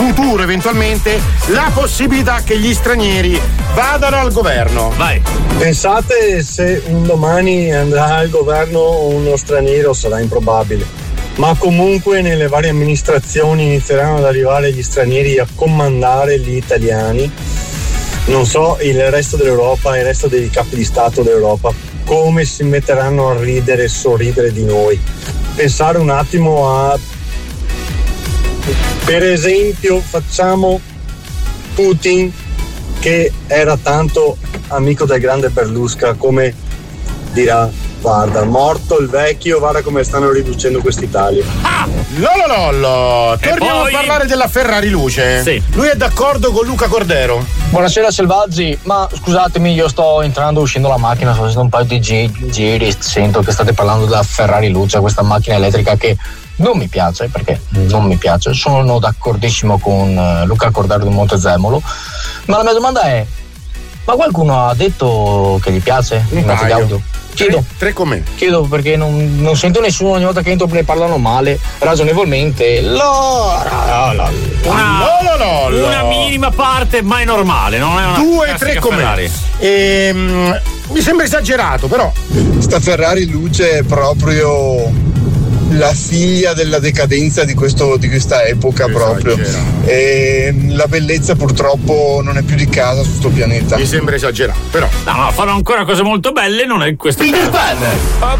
futuro eventualmente la possibilità che gli stranieri vadano al governo. Vai. Pensate se un domani andrà al governo uno straniero, sarà improbabile, ma comunque nelle varie amministrazioni inizieranno ad arrivare gli stranieri a comandare gli italiani. Non so il resto dell'Europa, il resto dei capi di Stato d'Europa come si metteranno a ridere e sorridere di noi. Pensare un attimo a, per esempio, facciamo Putin, che era tanto amico del grande Berlusca, come dirà: guarda, morto il vecchio, guarda come stanno riducendo quest'Italia. Lololollo! Torniamo a parlare della Ferrari Luce. Sì. Lui è d'accordo con Luca Cordero. Buonasera Selvaggi, ma scusatemi, io sto entrando e uscendo la macchina, sto facendo un paio di giri, sento che state parlando della Ferrari Luce, questa macchina elettrica che non mi piace, perché non mi piace. Sono d'accordissimo con Luca Cordero di Montezemolo, ma la mia domanda è: ma qualcuno ha detto che gli piace il mezzo di auto? Chiedo. Tre commenti. Chiedo perché non sento nessuno, ogni volta che entro ne parlano male, ragionevolmente. Una minima parte, ma è normale, non è una 2-3 commenti. Mi sembra esagerato, però. Sta Ferrari Luce è proprio la figlia della decadenza di questa epoca, proprio. E la bellezza purtroppo non è più di casa su sto pianeta. Mi sembra esagerato, però. No, fanno ancora cose molto belle, non è questo. Peter Pan!